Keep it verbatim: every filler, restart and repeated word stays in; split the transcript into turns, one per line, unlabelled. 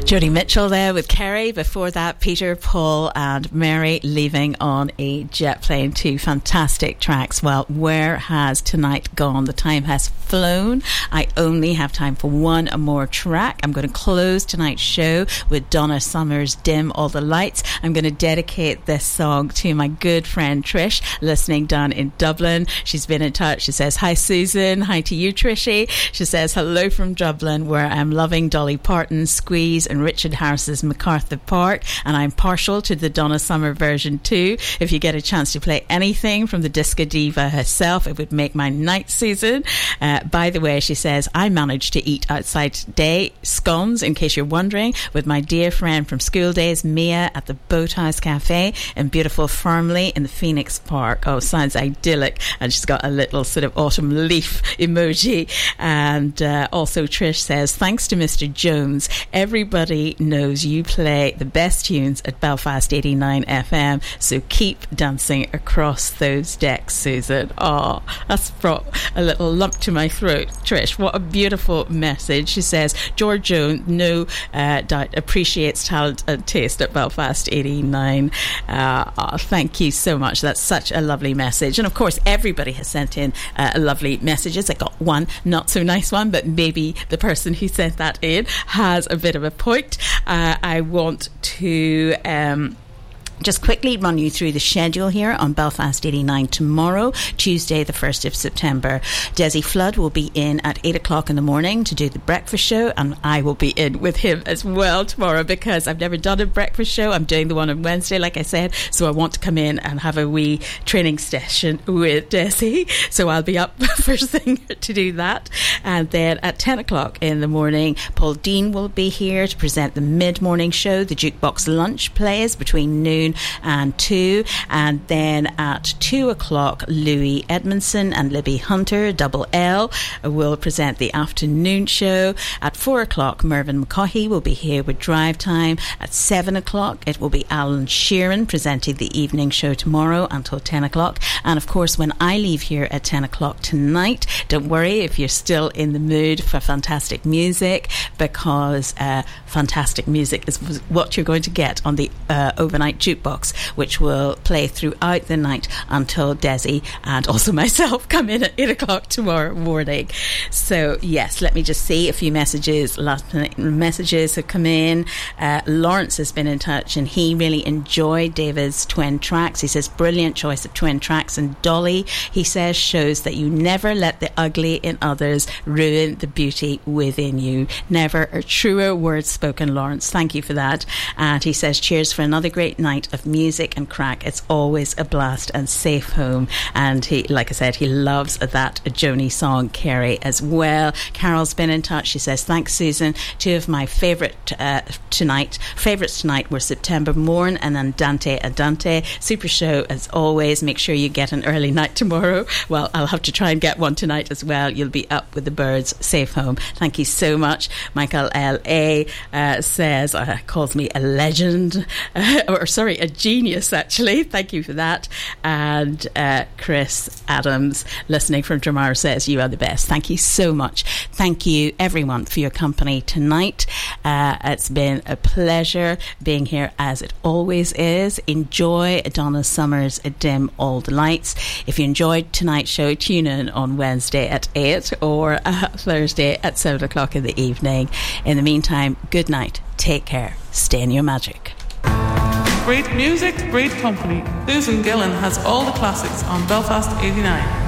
Jody Mitchell there with Kerry. Before that, Peter, Paul and Mary leaving on a jet plane. Two fantastic tracks. Well, where has tonight gone? The time has flown. I only have time for one more track. I'm going to close tonight's show with Donna Summer's Dim All the Lights. I'm going to dedicate this song to my good friend Trish, listening down in Dublin. She's been in touch. She says, hi Susan, hi to you Trishy. She says, hello from Dublin, where I'm loving Dolly Parton's Squeeze and Richard Harris's MacArthur Park, and I'm partial to the Donna Summer version too. If you get a chance to play anything from the disco diva herself, it would make my night, Susan. Uh, by the way, she says, I managed to eat outside today, scones, in case you're wondering, with my dear friend from school days, Mia, at the Boathouse Cafe in beautiful Firmley in the Phoenix Park. Oh, sounds idyllic. And she's got a little sort of autumn leaf emoji. And uh, also Trish says, thanks to Mister Jones, everybody knows you play the best tunes at Belfast eighty-nine F M, so keep dancing across those decks, Susan. Oh, that's brought a little lump to my throat. Trish, what a beautiful message. She says, George Jones, no uh, doubt, appreciates talent and taste at Belfast eighty-nine. Uh, oh, thank you so much. That's such a lovely message. And of course, everybody has sent in uh, lovely messages. I got one not so nice one, but maybe the person who sent that in has a bit of a point. Uh, I want to um, just quickly run you through the schedule here on Belfast eighty-nine tomorrow, Tuesday the first of September. Desi Flood will be in at eight o'clock in the morning to do the breakfast show, and I will be in with him as well tomorrow because I've never done a breakfast show. I'm doing the one on Wednesday, like I said, so I want to come in and have a wee training session with Desi, so I'll be up first thing to do that. And then at ten o'clock in the morning, Paul Dean will be here to present the mid-morning show. The Jukebox Lunch plays between noon and two, and then at two o'clock Louis Edmondson and Libby Hunter, Double L, will present the afternoon show. At four o'clock Mervyn McCaughey will be here with Drive Time. At seven o'clock it will be Alan Sheeran presenting the evening show tomorrow until ten o'clock. And of course, when I leave here at ten o'clock tonight, don't worry if you're still in the mood for fantastic music, because uh, fantastic music is what you're going to get on the uh, overnight jukebox, which will play throughout the night until Desi and also myself come in at eight o'clock tomorrow morning. So yes, let me just see a few messages. Last minute messages have come in. uh, Lawrence has been in touch and he really enjoyed David's twin tracks. He says, brilliant choice of twin tracks. And Dolly, he says, shows that you never let the ugly in others ruin the beauty within you. Never a truer word spoken, Lawrence. Thank you for that. And he says, cheers for another great night of music and crack. It's always a blast and safe home. And he, like I said, he loves that Joni song, Kerry, as well. Carol's been in touch. She says, thanks Susan. Two of my favourite uh, tonight favourites tonight were September Morn and then Dante Adante. Super show as always. Make sure you get an early night tomorrow. Well, I'll have to try and get one tonight as well. You'll be up with the birds, safe home. Thank you so much. Michael L A uh, says, uh, calls me a legend, uh, or sorry, a genius actually. Thank you for that. And uh, Chris Adams, listening from Dramara, says, you are the best. Thank you so much. Thank you everyone for your company tonight. Uh, it's been a pleasure being here, as it always is. Enjoy Donna Summer's Dim All the Lights. If you enjoyed tonight's show, tune in on Wednesday at eight or uh, Thursday at seven o'clock in the evening. In the meantime, good night, take care, stay in your magic.
Great music, great company. Susan Gillen has all the classics on Belfast eighty-nine.